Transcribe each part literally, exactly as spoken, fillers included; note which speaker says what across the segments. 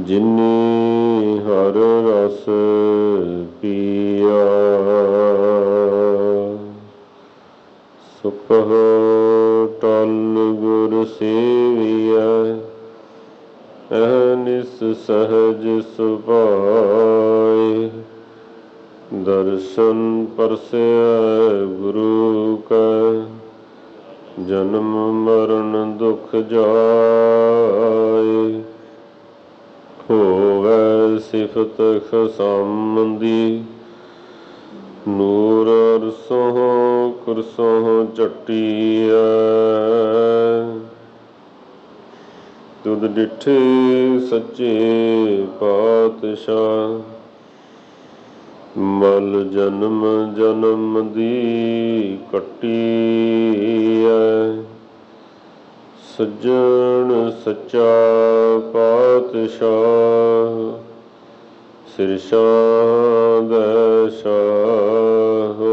Speaker 1: ਜਿਨੀ ਹਰ ਰਸ ਪੀਆ ਸੁਖ ਟਲ ਗੁਰ ਸੇਵੀਐ ਅਹਨਿਸ ਸਹਜ ਸੁਭਾਏ ਦਰਸ਼ਨ ਪਰਸੈ ਗੁਰੂ ਕੈ ਜਨਮ ਮਰਨ ਦੁਖ ਜਾਏ ਹੋਵੈ ਸਿਫਤ ਖਸੰਦੀ ਨੂਰ ਅਰਸੋਂ ਕੁਰਸੋਂ ਝਟੀਐ ਤੁਧ ਡਿਠੇ ਸੱਚੇ ਪਾਤਸ਼ਾਹ ਮਲ ਜਨਮ ਜਨਮ ਦੀ ਕੱਟੀਐ ਸੱਜਣ ਸੱਚਾ ਪਾਤਸ਼ਾਹ ਸਿਰਸ਼ਾਂ ਦੈ ਸ਼ਾਹ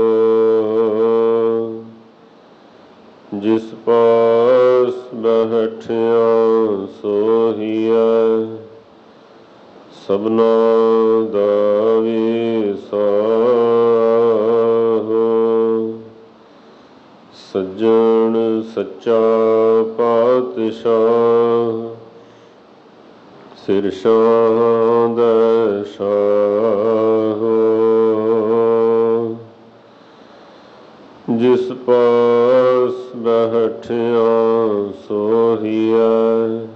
Speaker 1: ਜਿਸ ਪਾਸ ਬੈਠਿਆ ਸੋਹੀਐ ਸਭਨਾ ਦਾ ਵਿਸਾਹ ਸੱਜਣ ਸੱਚਾ ਪਾਤਸ਼ਾਹ ਸਿਰਸ਼ਾਂ ਦੈ ਸ਼ਾਹ ਜਿਸ ਪਾਸ ਬੈਠਿਆ ਸੋਹੀਐ